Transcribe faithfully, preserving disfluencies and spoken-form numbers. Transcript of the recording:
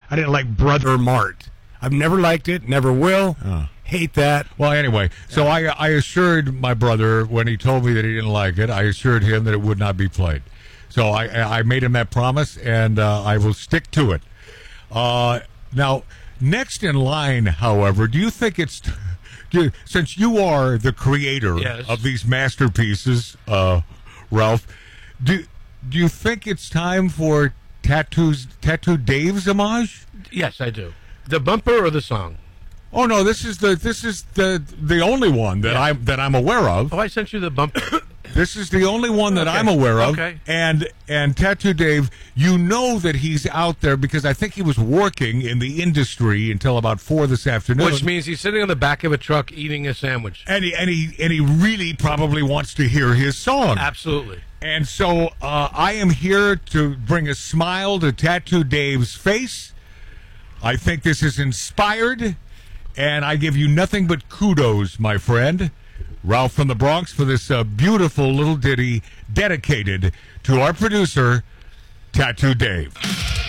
I didn't like Brother Mart. I've never liked it, never will. Oh. Hate that. Well, anyway, so I I assured my brother when he told me that he didn't like it, I assured him that it would not be played. So I I made him that promise, and uh, I will stick to it. Uh, now, next in line, however, do you think it's do, since you are the creator Yes. of these masterpieces, uh, Ralph? Do do you think it's time for tattoos, Tattoo Dave's homage? Yes, I do. The bumper or the song? Oh no, this is the this is the the only one that Yeah. I'm that I'm aware of. Oh, I sent you the bumper. This is the only one that Okay. I'm aware of. Okay. And and Tattoo Dave, you know that he's out there because I think he was working in the industry until about four this afternoon. Which means he's sitting on the back of a truck eating a sandwich. and he and he and he really probably wants to hear his song. Absolutely. And so uh, I am here to bring a smile to Tattoo Dave's face. I think this is inspired, and I give you nothing but kudos, my friend. Ralph from the Bronx, for this uh, beautiful little ditty dedicated to our producer, Tattoo Dave.